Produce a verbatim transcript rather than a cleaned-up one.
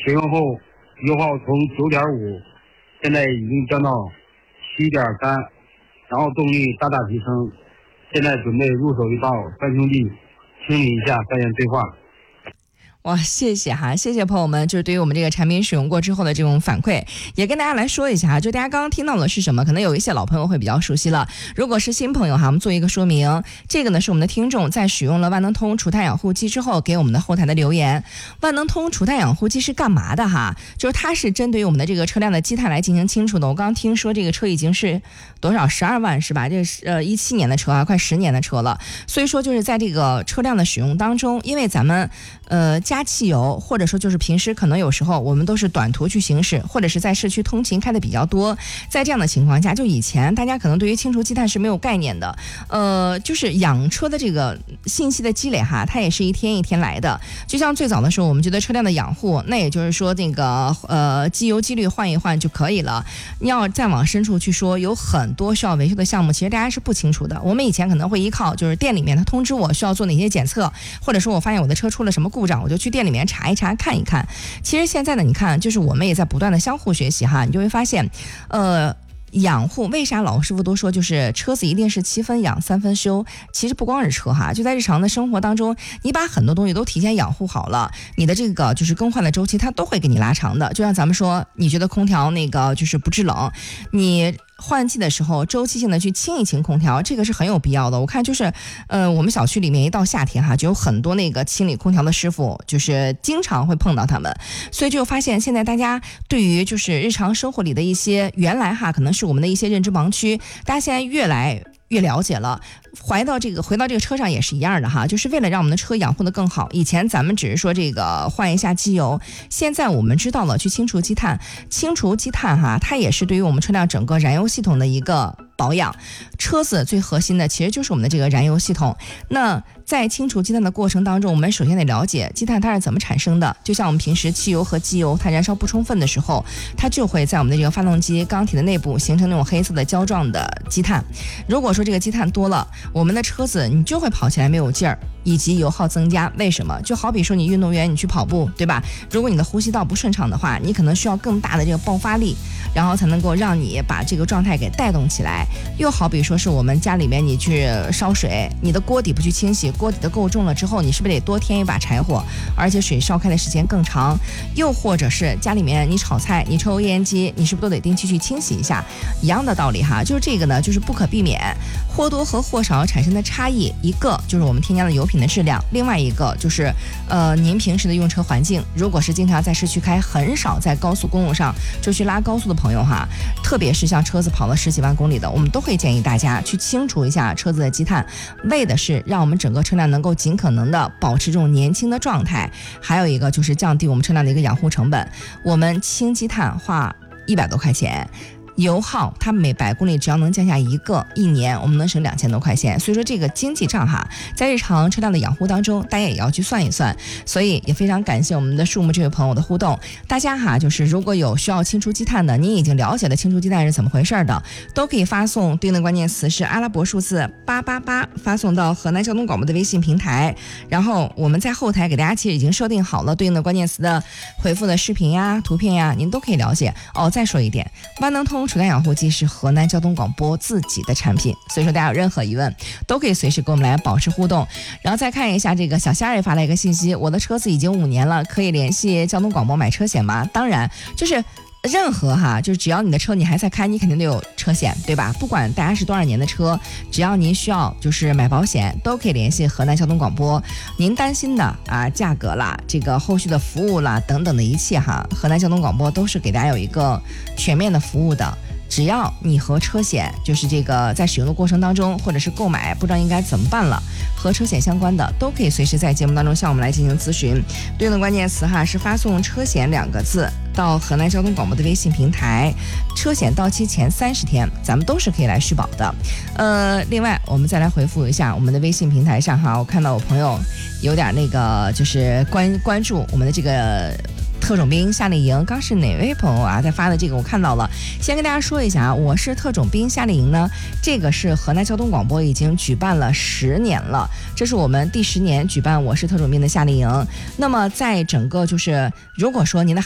使用后油耗从九点五现在已经降到七点三，然后动力大大提升。现在准备入手一道三兄弟清理一下三元催化。 哇，谢谢哈，谢谢朋友们，就是对于我们这个产品使用过之后的这种反馈，也跟大家来说一下哈。就大家刚刚听到的是什么？可能有一些老朋友会比较熟悉了。如果是新朋友哈，我们做一个说明。这个呢是我们的听众在使用了万能通除碳养护机之后给我们的后台的留言。万能通除碳养护机是干嘛的哈？就是它是针对于我们的这个车辆的积碳来进行清除的。我刚刚听说这个车已经是多少十二万是吧？这是呃一七年的车啊，快十年的车了。所以说就是在这个车辆的使用当中，因为咱们呃加汽油，或者说就是平时可能有时候我们都是短途去行驶，或者是在市区通勤开的比较多，在这样的情况下，就以前大家可能对于清除积碳是没有概念的，呃，就是养车的这个信息的积累哈，它也是一天一天来的。就像最早的时候，我们觉得车辆的养护，那也就是说那个呃机油机滤换一换就可以了。你要再往深处去说，有很多需要维修的项目，其实大家是不清楚的。我们以前可能会依靠就是店里面他通知我需要做哪些检测，或者说我发现我的车出了什么故障，我就去店里面查一查看一看。其实现在呢，你看就是我们也在不断的相互学习哈，你就会发现呃养护为啥老师傅都说就是车子一定是七分养三分修？其实不光是车哈，就在日常的生活当中，你把很多东西都提前养护好了，你的这个就是更换的周期它都会给你拉长的。就像咱们说，你觉得空调那个就是不制冷，你换季的时候周期性的去清一清空调，这个是很有必要的。我看就是呃我们小区里面一到夏天哈，就有很多那个清理空调的师傅，就是经常会碰到他们。所以就发现现在大家对于就是日常生活里的一些原来哈可能是我们的一些认知盲区，大家现在越来越了解了。回到这个回到这个车上也是一样的哈，就是为了让我们的车养护的更好。以前咱们只是说这个换一下机油，现在我们知道了去清除积碳，清除积碳哈，它也是对于我们车辆整个燃油系统的一个保养。车子最核心的其实就是我们的这个燃油系统。那在清除积碳的过程当中，我们首先得了解积碳它是怎么产生的。就像我们平时汽油和机油它燃烧不充分的时候，它就会在我们的这个发动机钢体的内部形成那种黑色的胶状的积碳。如果说这个积碳多了，我们的车子你就会跑起来没有劲儿，以及油耗增加。为什么？就好比说你运动员你去跑步，对吧？如果你的呼吸道不顺畅的话，你可能需要更大的这个爆发力，然后才能够让你把这个状态给带动起来。又好比说是我们家里面你去烧水，你的锅底不去清洗，锅底的够重了之后，你是不是得多添一把柴火，而且水烧开的时间更长？又或者是家里面你炒菜你抽油烟机，你是不是都得定期去清洗一下？一样的道理哈，就是这个呢就是不可避免或多和或少产生的差异。一个就是我们添加的油品的质量，另外一个就是呃您平时的用车环境。如果是经常在市区开，很少在高速公路上就去拉高速的朋友哈，特别是像车子跑了十几万公里的，我们都会建议大家去清除一下车子的积碳，为的是让我们整个车辆能够尽可能的保持这种年轻的状态。还有一个就是降低我们车辆的一个养护成本。我们清积碳花一百多块钱，油耗它每百公里只要能降下一个，一年我们能省两千多块钱。所以说这个经济账哈，在日常车辆的养护当中，大家也要去算一算。所以也非常感谢我们的树木这位朋友的互动。大家哈，就是如果有需要清除积碳的，您已经了解了清除积碳是怎么回事的，都可以发送对应的关键词是阿拉伯数字八八八，发送到河南交通广播的微信平台。然后我们在后台给大家其实已经设定好了对应的关键词的回复的视频呀、图片呀，您都可以了解哦。再说一点，万能通除碳养护机是河南交通广播自己的产品，所以说大家有任何疑问都可以随时跟我们来保持互动。然后再看一下这个小虾也发了一个信息，我的车子已经五年了，可以联系交通广播买车险吗？当然，就是任何哈，就是只要你的车你还在开，你肯定都有车险，对吧？不管大家是多少年的车，只要您需要就是买保险，都可以联系河南交通广播。您担心的啊价格啦，这个后续的服务啦等等的一切哈，河南交通广播都是给大家有一个全面的服务的。只要你和车险就是这个在使用的过程当中，或者是购买不知道应该怎么办了，和车险相关的都可以随时在节目当中向我们来进行咨询。对应的关键词哈是发送车险两个字到河南交通广播的微信平台，车险到期前三十天咱们都是可以来续保的。呃，另外我们再来回复一下我们的微信平台上哈，我看到我朋友有点那个就是关关注我们的这个特种兵夏令营，刚是哪位朋友啊在发的这个我看到了。先跟大家说一下啊，我是特种兵夏令营呢，这个是河南交通广播已经举办了十年了，这是我们第十年举办我是特种兵的夏令营。那么在整个就是如果说您的